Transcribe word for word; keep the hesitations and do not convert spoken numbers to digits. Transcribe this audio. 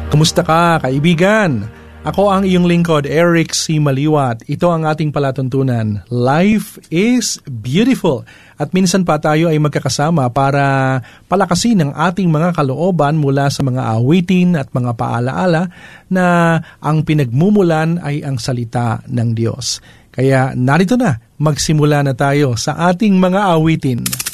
Kumusta ka, kaibigan? Ako ang iyong lingkod, Eric C. Maliwat. Ito ang ating palatuntunan. Life is beautiful. At minsan pa tayo ay magkakasama para palakasin ang ating mga kalooban mula sa mga awitin at mga paalaala na ang pinagmumulan ay ang salita ng Diyos. Kaya narito na, magsimula na tayo sa ating mga awitin.